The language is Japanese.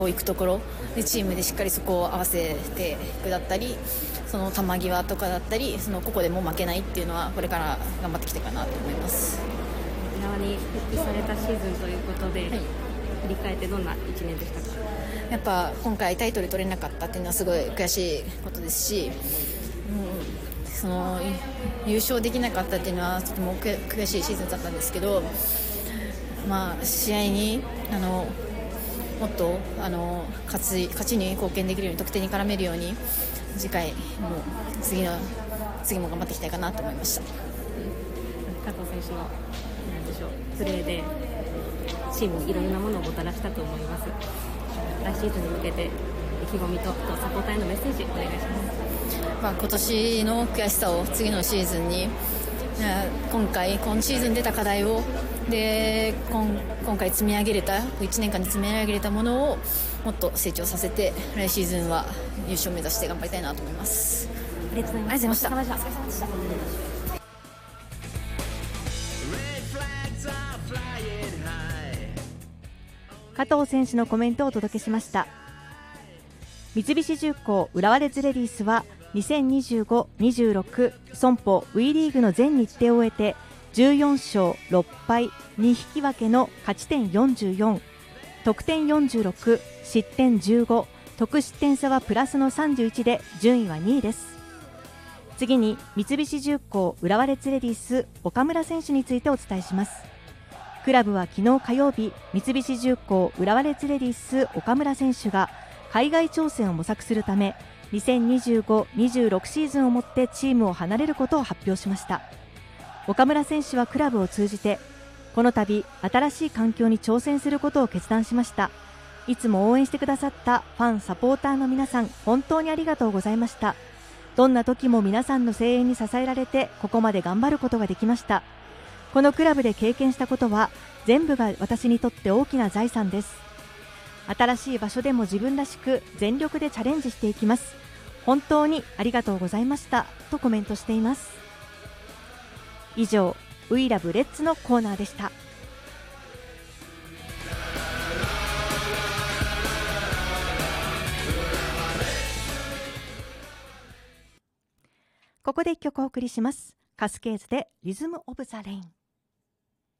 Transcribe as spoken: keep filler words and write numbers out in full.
行くところでチームでしっかりそこを合わせていくだったり、その球際とかだったり、そのここでも負けないっていうのはこれから頑張ってきてかなと思います。 浦和に復帰されたシーズンということで、はい、振り返ってどんないちねんでしたか？ やっぱ今回タイトル取れなかったっていうのはすごい悔しいことですし、うん、その優勝できなかったっていうのはとても悔しいシーズンだったんですけど、まあ、試合にあのもっとあの勝ち、勝ちに貢献できるように、得点に絡めるように次回も次の次も頑張っていきたいかなと思いました。 加藤選手のなんでしょうプレーでチームにいろいろなものをもたらしたと思います。来シーズンに向けて意気込みとサポーターへのメッセージお願いします。 まあ、今年の悔しさを次のシーズンに、今回今シーズン出た課題をで 今, 今回積み上げれたいちねんかんで積み上げれたものをもっと成長させて、来シーズンは優勝を目指して頑張りたいなと思います。 ありがとうございました。 ありがとうございました。 加藤選手のコメントをお届けしました。三菱重工浦和レッズレディースはにせんにじゅうご にじゅうろく 損保 ウィー リーグの全日程を終えてじゅうよんしょうろっぱいに引き分けの勝ち点よんじゅうよん、得点よんじゅうろく、失点じゅうご、得失点差はプラスのさんじゅういちで順位はにいです。次に三菱重工浦和レッズレディース岡村選手についてお伝えします。クラブは昨日火曜日、三菱重工浦和レッズレディース岡村選手が海外挑戦を模索するためにせんにじゅうご にじゅうろくシーズンをもってチームを離れることを発表しました。岡村選手はクラブを通じてこの度新しい環境に挑戦することを決断しました。いつも応援してくださったファンサポーターの皆さん、本当にありがとうございました。どんな時も皆さんの声援に支えられてここまで頑張ることができました。このクラブで経験したことは全部が私にとって大きな財産です。新しい場所でも自分らしく全力でチャレンジしていきます。本当にありがとうございましたとコメントしています。以上、We Love Redsのコーナーでした。ここで一曲お送りします。カスケーズでリズムオブザレイン。